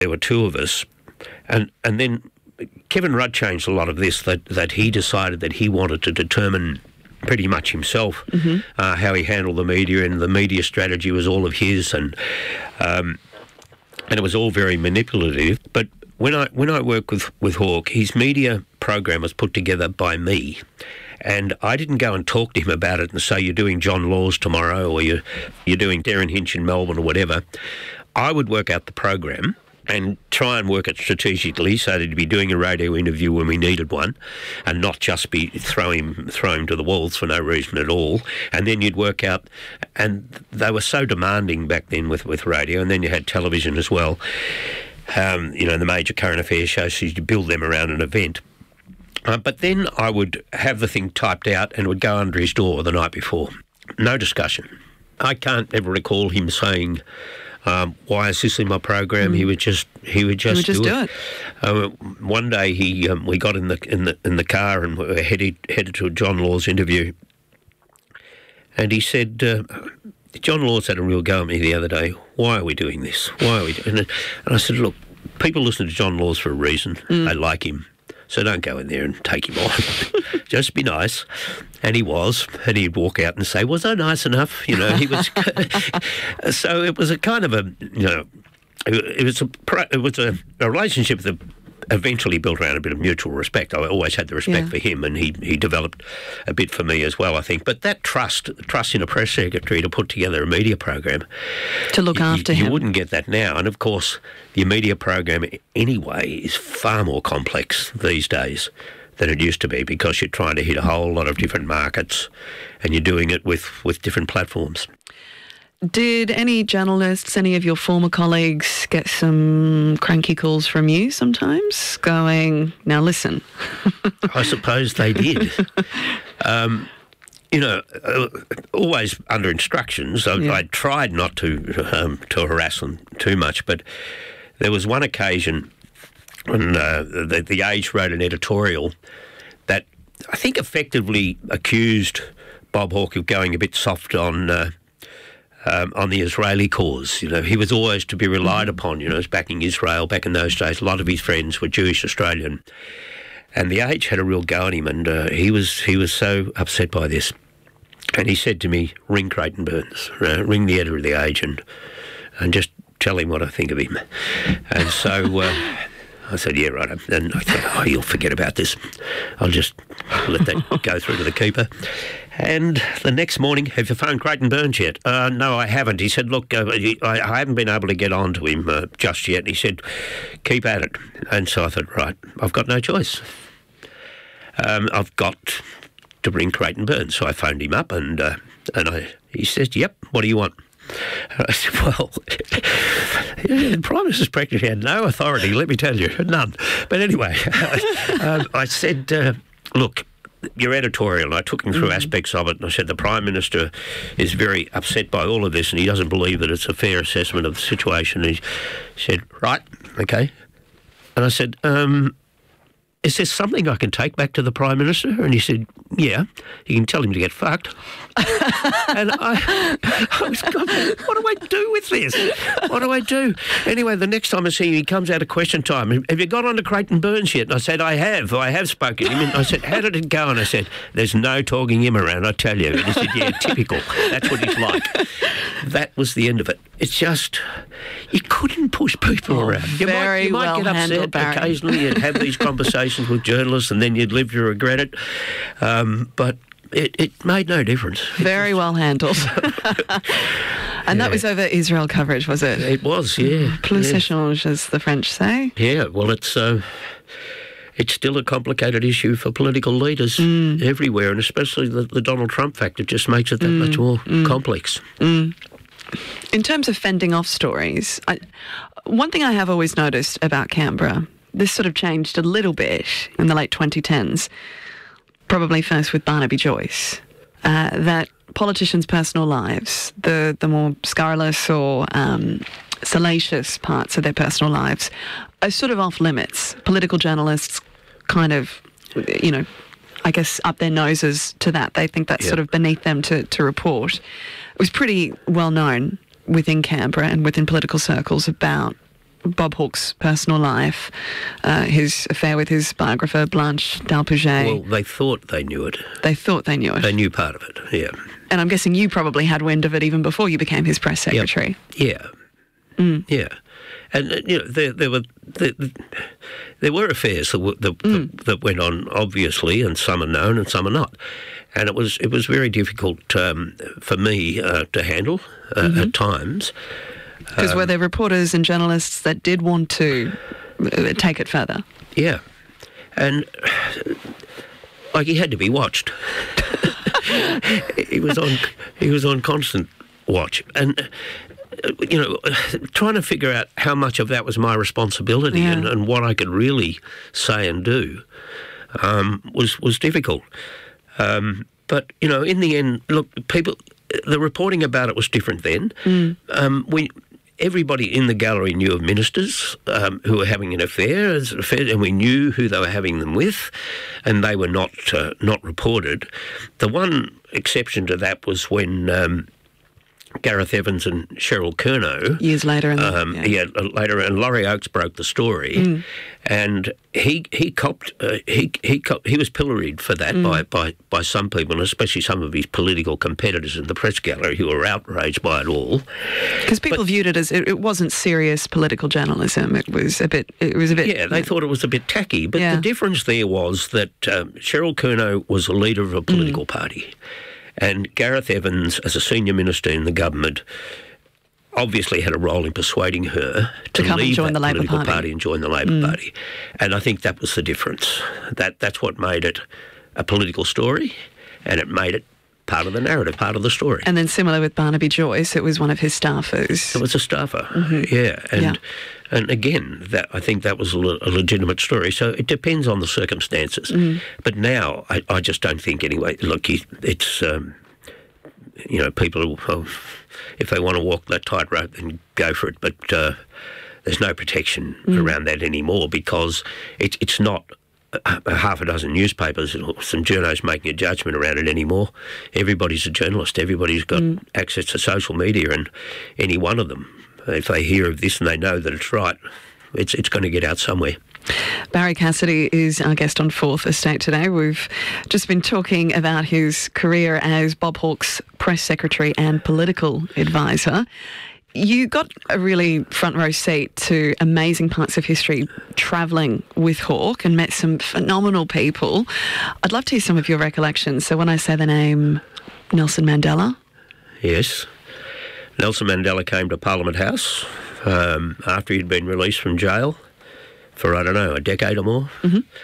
There were two of us, and then Kevin Rudd changed a lot of this, that he decided that he wanted to determine pretty much himself how he handled the media, and the media strategy was all of his, and it was all very manipulative. But when I worked with Hawke, his media program was put together by me, and I didn't go and talk to him about it and say, you're doing John Laws tomorrow, or you're doing Darren Hinch in Melbourne, or whatever. I would work out the program and try and work it strategically so that he'd be doing a radio interview when we needed one, and not just be throw him to the walls for no reason at all. And then you'd work out, and they were so demanding back then with radio, and then you had television as well. The major current affairs shows, so you'd build them around an event. But then I would have the thing typed out and would go under his door the night before. No discussion. I can't ever recall him saying, why is this in my program? He would just do it. One day we got in the car and we were headed to a John Laws interview, and he said, John Laws had a real go at me the other day. Why are we doing this? Why are we doing it? And I said, look, people listen to John Laws for a reason. They like him. So don't go in there and take him on. Just be nice. And he was. And he'd walk out and say, was I nice enough? He was. So it was a kind of it was a relationship that eventually built around a bit of mutual respect. I always had the respect for him, and he developed a bit for me as well, I think. But that trust in a press secretary to put together a media program, to look after him, you wouldn't get that now. And of course, the media program anyway is far more complex these days than it used to be, because you're trying to hit a whole lot of different markets, and you're doing it with different platforms. Did any journalists, any of your former colleagues, get some cranky calls from you sometimes going, now listen? I suppose they did. Always under instructions. I tried not to harass them too much, but there was one occasion when the Age wrote an editorial that I think effectively accused Bob Hawke of going a bit soft on the Israeli cause. He was always to be relied upon, as backing Israel. Back in those days, a lot of his friends were Jewish Australian. And the Age had a real go at him, and he was so upset by this. And he said to me, ring Creighton Burns, ring the editor of the Age and just tell him what I think of him. And so I said, yeah, right. And I thought, you'll forget about this. I'll just let that go through to the keeper. And the next morning, have you phoned Creighton Burns yet? No, I haven't. He said, look, I haven't been able to get on to him just yet. He said, keep at it. And so I thought, right, I've got no choice. I've got to bring Creighton Burns. So I phoned him up, and he says, yep, what do you want? I said, well, the Prime Minister's practically had no authority, let me tell you, none. But anyway, I said, look, your editorial, and I took him through aspects of it, and I said the Prime Minister is very upset by all of this, and he doesn't believe that it's a fair assessment of the situation. And he said, right, okay. And I said, is there something I can take back to the Prime Minister? And he said, yeah, you can tell him to get fucked. And I was going, what do I do with this? What do I do? Anyway, the next time I see him, he comes out of question time. Have you got on to Creighton Burns yet? And I said, I have spoken to him. And I said, how did it go? And I said, there's no talking him around, I tell you. And he said, yeah, typical. That's what he's like. That was the end of it. It's just, you couldn't push people around. You might get upset occasionally and have these conversations with journalists, and then you'd live to regret it. But it made no difference. Very well handled. And that was over Israel coverage, was it? It was, yeah. Plus échange, as the French say. Yeah, well, it's still a complicated issue for political leaders everywhere, and especially the Donald Trump factor just makes it that much more complex. In terms of fending off stories, one thing I have always noticed about Canberra, this sort of changed a little bit in the late 2010s, probably first with Barnaby Joyce, that politicians' personal lives, the more scurrilous or salacious parts of their personal lives, are sort of off limits. Political journalists kind of, I guess up their noses to that. They think that's sort of beneath them to report. It was pretty well known within Canberra and within political circles about Bob Hawke's personal life, his affair with his biographer, Blanche Dalpouget. Well, they thought they knew it. They thought they knew it. They knew part of it, yeah. And I'm guessing you probably had wind of it even before you became his press secretary. Yep. Yeah. Yeah. And there were affairs that went on, obviously, and some are known and some are not. And it was very difficult for me to handle at times. Because were there reporters and journalists that did want to take it further? Yeah. And, like, he had to be watched. He was on constant watch. And, trying to figure out how much of that was my responsibility and what I could really say and do was difficult. But, in the end, look, the reporting about it was different then. Everybody in the gallery knew of ministers who were having an affair, and we knew who they were having them with, and they were not reported. The one exception to that was when Gareth Evans and Cheryl Curnow years later, later, and Laurie Oakes broke the story, and he was pilloried for that by some people, and especially some of his political competitors in the press gallery who were outraged by it all. Because people viewed it as it wasn't serious political journalism. It was a bit. Yeah, they thought it was a bit tacky. But the difference there was that Cheryl Curnow was a leader of a political party. And Gareth Evans, as a senior minister in the government, obviously had a role in persuading her to come leave and join that the Labor political Party. party and join the Labor Party. And I think that was the difference. That's what made it a political story, and it made it part of the narrative, part of the story. And then similar with Barnaby Joyce, it was one of his staffers. It was a staffer, And again, I think that was a legitimate story. So it depends on the circumstances. But now, I just don't think anyway. Look, it's people, if they want to walk that tightrope, then go for it. But there's no protection around that anymore, because it's not half a dozen newspapers or some journos making a judgment around it anymore. Everybody's a journalist. Everybody's got access to social media, and any one of them, if they hear of this and they know that it's right, it's going to get out somewhere. Barry Cassidy is our guest on Fourth Estate today. We've just been talking about his career as Bob Hawke's press secretary and political advisor. You got a really front row seat to amazing parts of history travelling with Hawke and met some phenomenal people. I'd love to hear some of your recollections. So when I say the name Nelson Mandela. Yes. Nelson Mandela came to Parliament House after he'd been released from jail for, a decade or more.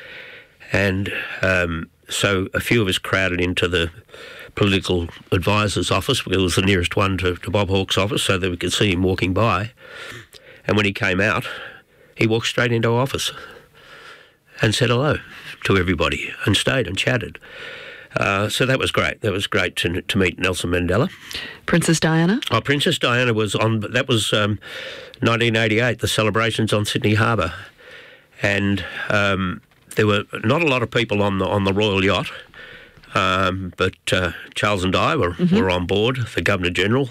And so a few of us crowded into the political advisor's office, because it was the nearest one to Bob Hawke's office, so that we could see him walking by. And when he came out, he walked straight into our office and said hello to everybody and stayed and chatted. So that was great. That was great to meet Nelson Mandela. Princess Diana? Oh, Princess Diana was on. That was 1988. The celebrations on Sydney Harbour, and there were not a lot of people on the royal yacht, but Charles and Di were on board. The Governor General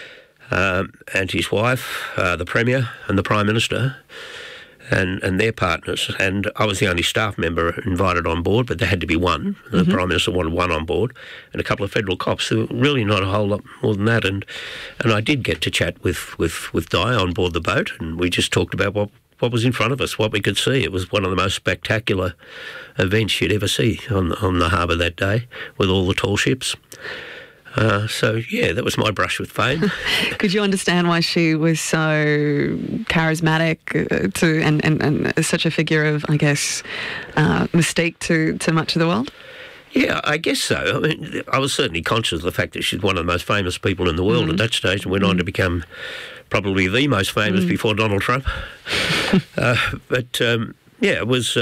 and his wife, the Premier, and the Prime Minister. And their partners, and I was the only staff member invited on board, but there had to be one. The Prime Minister wanted one on board, and a couple of federal cops. There were really not a whole lot more than that, and I did get to chat with Di on board the boat, and we just talked about what was in front of us, what we could see. It was one of the most spectacular events you'd ever see on the harbour that day, with all the tall ships. That was my brush with fame. Could you understand why she was so charismatic and such a figure of, I guess, mystique to much of the world? Yeah, I guess so. I mean, I was certainly conscious of the fact that she's one of the most famous people in the world at that stage, and went on to become probably the most famous before Donald Trump. It was...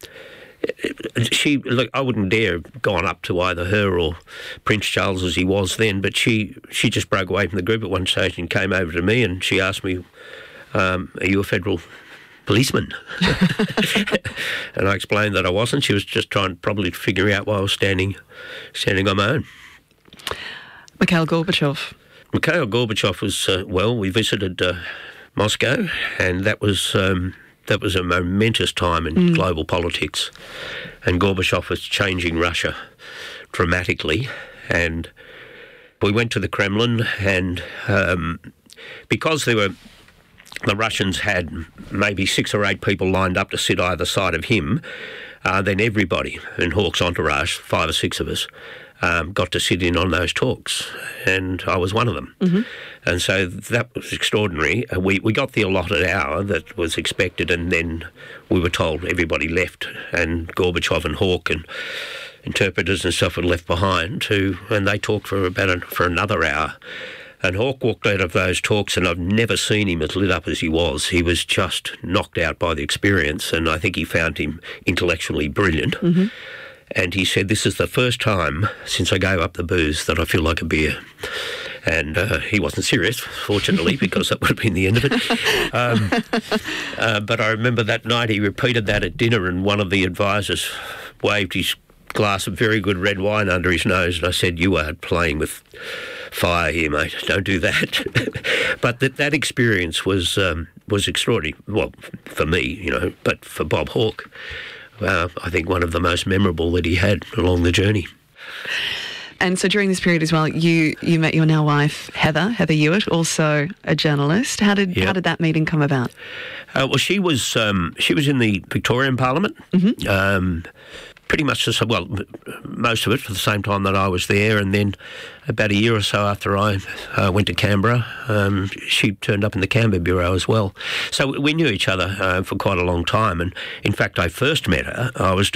I wouldn't dare have gone up to either her or Prince Charles as he was then, but she just broke away from the group at one stage and came over to me, and she asked me, are you a federal policeman? And I explained that I wasn't. She was just trying probably to figure out why I was standing on my own. Mikhail Gorbachev. Mikhail Gorbachev was, we visited Moscow, and that was a momentous time in global politics, and Gorbachev was changing Russia dramatically, and we went to the Kremlin, and because the Russians had maybe 6 or 8 people lined up to sit either side of him, then everybody in Hawke's entourage, 5 or 6 of us, got to sit in on those talks, and I was one of them. Mm-hmm. And so that was extraordinary. We got the allotted hour that was expected, and then we were told everybody left, and Gorbachev and Hawke and interpreters and stuff were left behind and they talked for another hour. And Hawke walked out of those talks, and I've never seen him as lit up as he was. He was just knocked out by the experience, and I think he found him intellectually brilliant. Mm-hmm. And he said, "This is the first time since I gave up the booze that I feel like a beer." And he wasn't serious, fortunately, because that would have been the end of it. But I remember that night he repeated that at dinner, and one of the advisors waved his glass of very good red wine under his nose, and I said, "You are playing with fire here, mate. Don't do that." But that experience was extraordinary. Well, for me, but for Bob Hawke, I think one of the most memorable that he had along the journey. And so during this period as well, you met your now wife, Heather Hewitt, also a journalist. How did that meeting come about? Well, she was in the Victorian Parliament. Mm-hmm. Pretty much most of it for the same time that I was there, and then about a year or so after I went to Canberra, she turned up in the Canberra Bureau as well. So we knew each other for quite a long time, and in fact I first met her. I was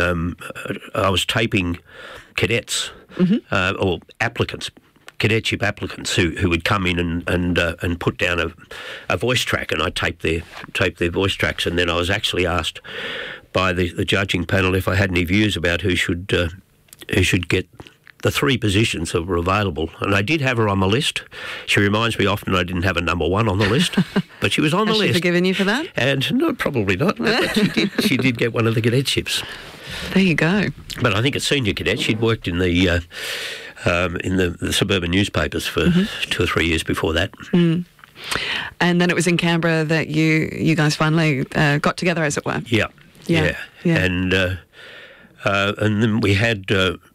taping cadets or applicants, cadetship applicants who would come in and put down a voice track, and I taped their voice tracks, and then I was actually asked by the judging panel if I had any views about who should get the 3 positions that were available. And I did have her on the list. She reminds me often I didn't have a number 1 on the list, but she was on the list. Has she forgiven you for that? And no, probably not. But she did get one of the cadetships. There you go. But I think as senior cadet, she'd worked in the suburban newspapers for 2 or 3 years before that. Mm. And then it was in Canberra that you guys finally got together, as it were. Yeah. And then we had.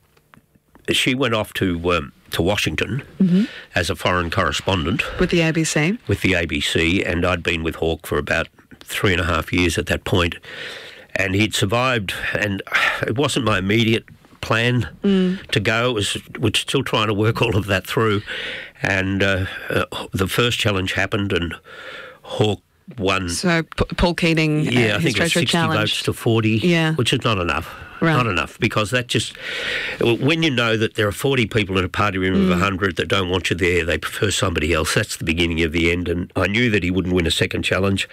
She went off to Washington as a foreign correspondent with the ABC. With the ABC, and I'd been with Hawke for about 3.5 years at that point, and he'd survived. And it wasn't my immediate plan to go. We're still trying to work all of that through, and the first challenge happened, and Hawke won. So Paul Keating, I think it was 60 votes to 40, which is not enough. Right. Not enough, because that just, when you know that there are 40 people in a party room of 100 that don't want you there, they prefer somebody else, that's the beginning of the end. And I knew that he wouldn't win a second challenge.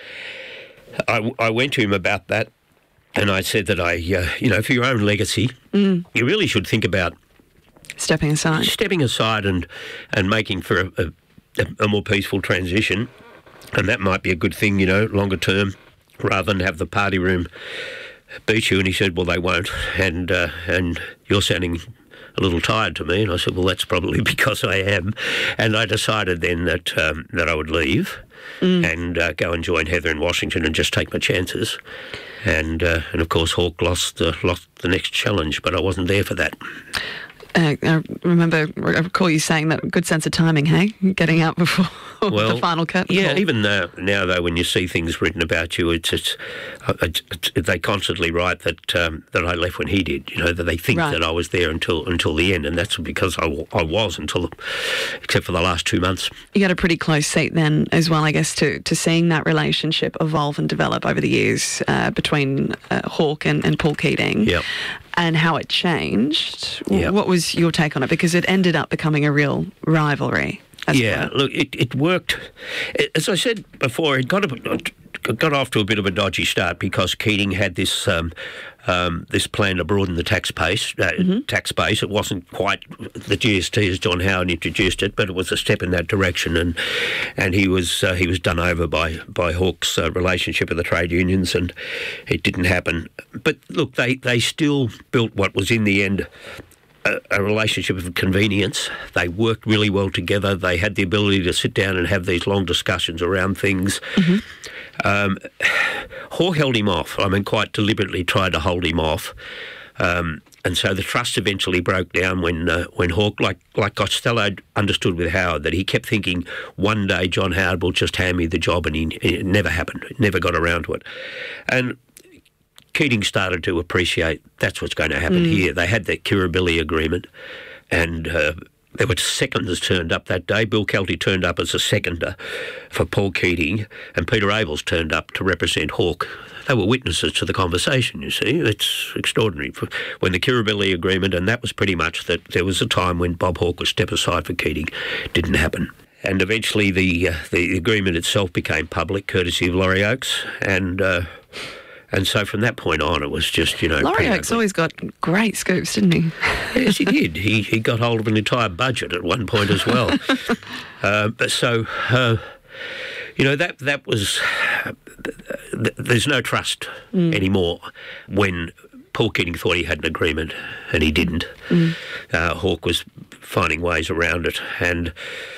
I went to him about that, and I said that for your own legacy, you really should think about stepping aside and making for a more peaceful transition. And that might be a good thing, longer term, rather than have the party room beat you. And he said, "Well, they won't, and you're sounding a little tired to me." And I said, "Well, that's probably because I am." And I decided then that I would leave and go and join Heather in Washington and just take my chances. And of course, Hawke lost the next challenge, but I wasn't there for that. I recall you saying that good sense of timing, hey? Getting out before the final curtain. Yeah, even now though, when you see things written about you, they constantly write that I left when he did. That they think that I was there until the end, and that's because I was except for the last 2 months. You got a pretty close seat then as well, I guess, to seeing that relationship evolve and develop over the years between Hawke and Paul Keating. Yep. And how it changed. Yep. What was your take on it? Because it ended up becoming a real rivalry. Look, it worked. As I said before, it got off to a bit of a dodgy start because Keating had this plan to broaden the tax base. It wasn't quite the GST as John Howard introduced it, but it was a step in that direction. And he was done over by Hawke's relationship with the trade unions, and it didn't happen. But look, they still built what was in the end a relationship of convenience. They worked really well together. They had the ability to sit down and have these long discussions around things. Hawke held him off. I mean, quite deliberately tried to hold him off. And so the trust eventually broke down when Hawke, like Costello understood with Howard, that he kept thinking one day John Howard will just hand me the job, and it never happened. It never got around to it. And Keating started to appreciate that's what's going to happen here. They had that Kirribilli agreement, and there were seconds turned up that day. Bill Kelty turned up as a seconder for Paul Keating, and Peter Abels turned up to represent Hawke. They were witnesses to the conversation, you see. It's extraordinary. When the Kirribilli agreement, and that was pretty much that there was a time when Bob Hawke was step aside for Keating, didn't happen. And eventually the agreement itself became public, courtesy of Laurie Oakes, and so from that point on, it was just, Laurie Oakes always got great scoops, didn't he? Yes, he did. He got hold of an entire budget at one point as well. That was... There's no trust anymore when Paul Keating thought he had an agreement and he didn't. Hawke was finding ways around it, and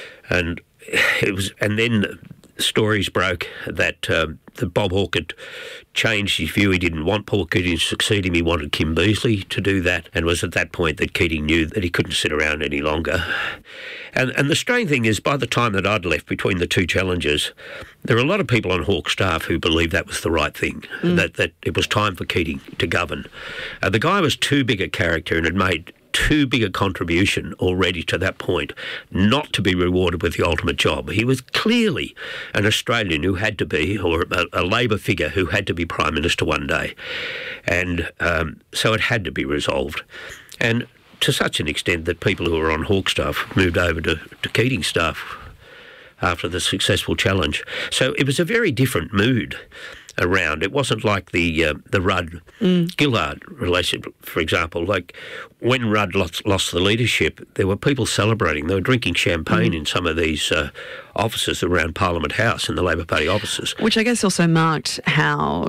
then stories broke that Bob Hawke had changed his view. He didn't want Paul Keating to succeed him. He wanted Kim Beazley to do that, and it was at that point that Keating knew that he couldn't sit around any longer. And the strange thing is, by the time that I'd left between the two challenges, there were a lot of people on Hawke's staff who believed that was the right thing, that it was time for Keating to govern. The guy was too big a character and had made too big a contribution already to that point not to be rewarded with the ultimate job. He was clearly an Australian who had to be, or a Labor figure who had to be Prime Minister one day. And so it had to be resolved. And to such an extent that people who were on Hawke staff moved over to Keating staff after the successful challenge. So it was a very different mood around. It wasn't like the Rudd-Gillard relationship, for example. Like when Rudd lost the leadership, there were people celebrating. They were drinking champagne in some of these offices around Parliament House and the Labor Party offices. Which I guess also marked how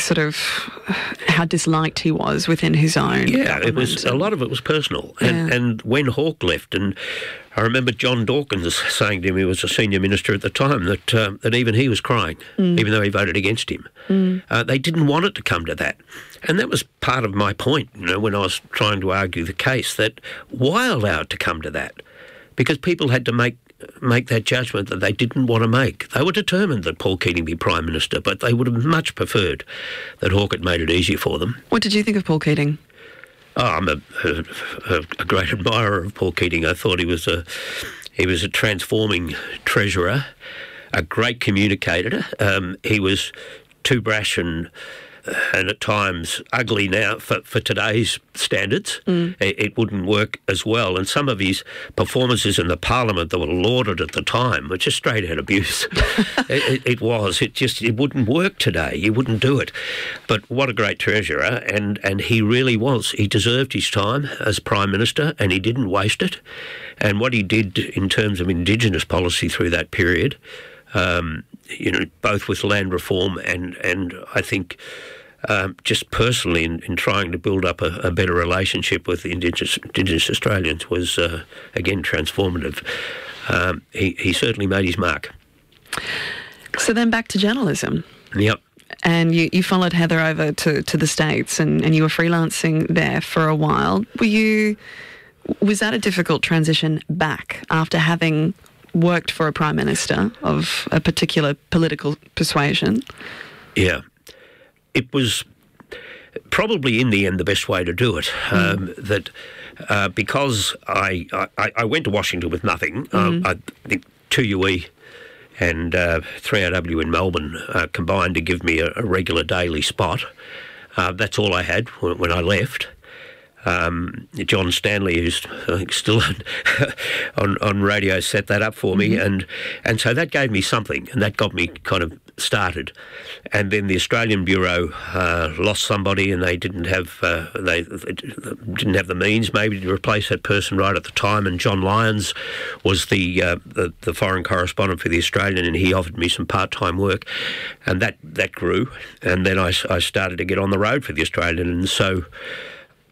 disliked he was within his own government. It was, a lot of it was personal. And when Hawke left, and I remember John Dawkins saying to him, he was a senior minister at the time, that even he was crying, even though he voted against him. They didn't want it to come to that. And that was part of my point, when I was trying to argue the case, that why allow it to come to that? Because people had to make that judgment that they didn't want to make. They were determined that Paul Keating be Prime Minister, but they would have much preferred that Hawke had made it easier for them. What did you think of Paul Keating? Oh, I'm a great admirer of Paul Keating. I thought he was a transforming treasurer, a great communicator. He was too brash and at times ugly now for today's standards. It wouldn't work as well. And some of his performances in the Parliament that were lauded at the time were just straight-out abuse. It wouldn't work today. You wouldn't do it. But what a great treasurer, and he really was. He deserved his time as Prime Minister, and he didn't waste it. And what he did in terms of Indigenous policy through that period, both with land reform and I think just personally in trying to build up a better relationship with the Indigenous Australians was, again, transformative. He certainly made his mark. So then back to journalism. Yep. And you followed Heather over to the States and you were freelancing there for a while. Was that a difficult transition back after having worked for a Prime Minister of a particular political persuasion? Yeah. It was probably in the end the best way to do it. Because I went to Washington with nothing. I think 2UE and 3AW in Melbourne combined to give me a regular daily spot. That's all I had when I left. John Stanley, who's I think still on radio, set that up for me, and so that gave me something, and that got me kind of started. And then the Australian Bureau lost somebody, and they didn't have the means maybe to replace that person right at the time. And John Lyons was the foreign correspondent for the Australian, and he offered me some part-time work, and that grew. And then I started to get on the road for the Australian, and so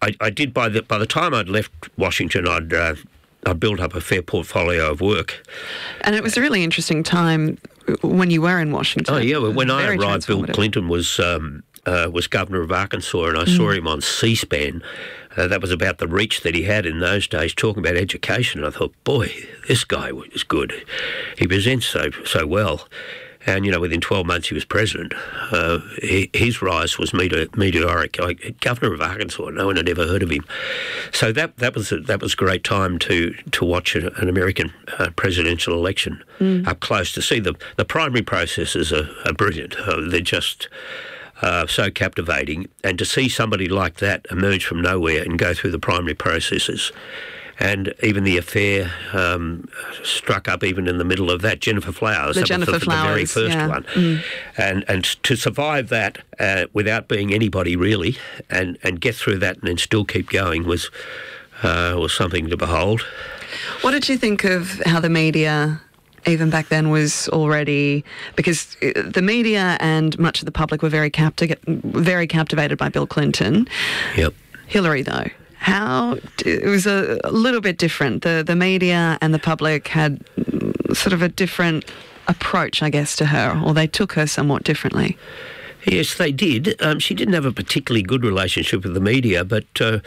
I did by the time I'd left Washington, I built up a fair portfolio of work. And it was a really interesting time when you were in Washington. Oh yeah, well, when I arrived, Bill transformative. Clinton was governor of Arkansas, and I saw him on C-SPAN. That was about the reach that he had in those days, talking about education. And I thought, boy, this guy is good. He presents so well. And, within 12 months he was president. His rise was meteoric. Governor of Arkansas, no one had ever heard of him. So that was a great time to watch an American presidential election up close, to see the primary processes are brilliant. They're just so captivating. And to see somebody like that emerge from nowhere and go through the primary processes. And even the affair struck up even in the middle of that. Jennifer Flowers, the very first one. And to survive that without being anybody really, and get through that and then still keep going was something to behold. What did you think of how the media, even back then, was already, because the media and much of the public were very captivated by Bill Clinton. Yep. Hillary, though, it was a little bit different. The media and the public had sort of a different approach, I guess, to her, or they took her somewhat differently. Yes, they did. She didn't have a particularly good relationship with the media, but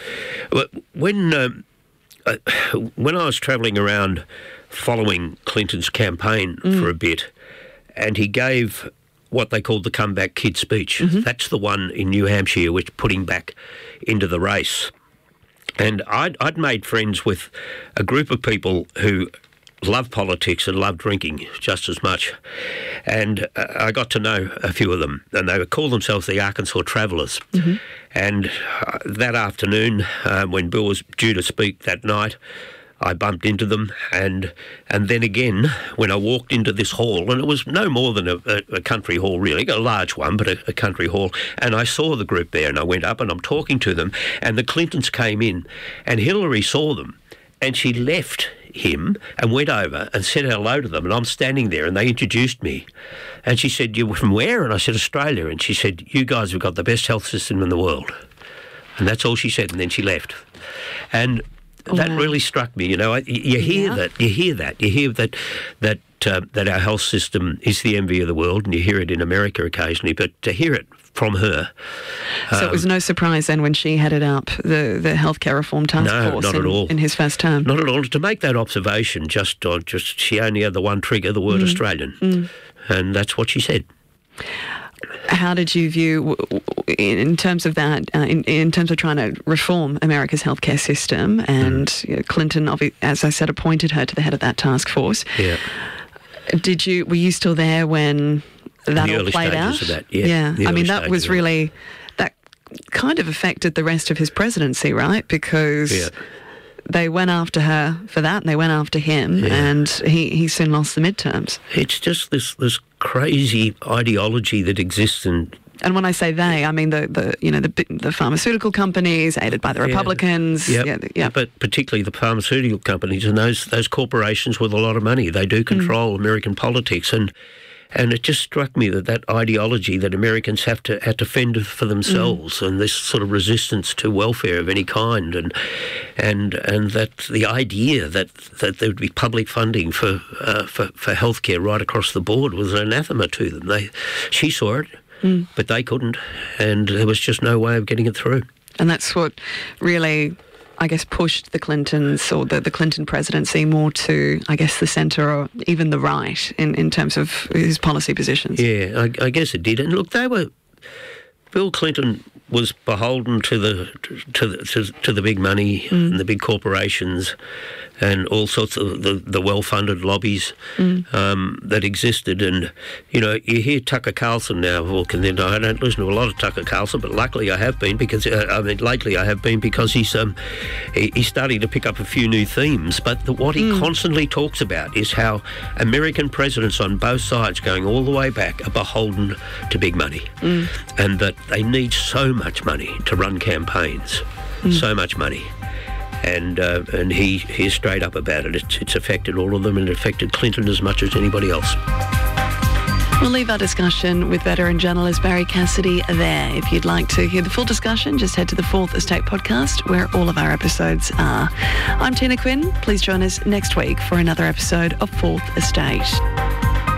when I was travelling around following Clinton's campaign for a bit, and he gave what they called the comeback kid speech. That's the one in New Hampshire which put him back into the race. And I'd made friends with a group of people who loved politics and loved drinking just as much. And I got to know a few of them, and they would call themselves the Arkansas Travellers. And that afternoon, when Bill was due to speak that night, I bumped into them, and then again when I walked into this hall, and it was no more than a country hall really, a large one, but a country hall, and I saw the group there, and I went up and I'm talking to them, and the Clintons came in, and Hillary saw them, and she left him and went over and said hello to them, and I'm standing there, and they introduced me, and she said, "You were from where?" And I said, "Australia." And she said, "You guys have got the best health system in the world." And that's all she said, and then she left. And that really struck me. You hear that our health system is the envy of the world, and you hear it in America occasionally, but to hear it from her. So it was no surprise then when she headed up the healthcare reform task force not at all. In his first term. Not at all. To make that observation, just she only had the one trigger, the word Australian, and that's what she said. How did you view, in terms of that, in terms of trying to reform America's healthcare system, and Clinton, as I said, appointed her to the head of that task force? Yeah. Were you still there when that all played out? Of that, yeah. I mean, that was really, that kind of affected the rest of his presidency, right? Because they went after her for that, and they went after him, and he soon lost the midterms. It's just this crazy ideology that exists in. And when I say they, I mean the pharmaceutical companies aided by the Republicans. But particularly the pharmaceutical companies and those corporations with a lot of money. They do control American politics, and it just struck me that ideology that Americans have to fend for themselves, and this sort of resistance to welfare of any kind, and that the idea that there would be public funding for healthcare right across the board was an anathema to them. She saw it. But they couldn't, and there was just no way of getting it through. And that's what really, I guess, pushed the Clintons, or the Clinton presidency, more to, I guess, the centre or even the right in terms of his policy positions. Yeah, I guess it did. And look, Bill Clinton was beholden to the big money and the big corporations and all sorts of the well-funded lobbies that existed. And, you hear Tucker Carlson now walking in. I don't listen to a lot of Tucker Carlson, but luckily I have been because, lately I have been because he's starting to pick up a few new themes. But what he constantly talks about is how American presidents on both sides, going all the way back, are beholden to big money, and that they need so much money to run campaigns, so much money. And he's straight up about it. It's affected all of them, and it affected Clinton as much as anybody else. We'll leave our discussion with veteran journalist Barry Cassidy there. If you'd like to hear the full discussion, just head to the Fourth Estate podcast, where all of our episodes are. I'm Tina Quinn. Please join us next week for another episode of Fourth Estate.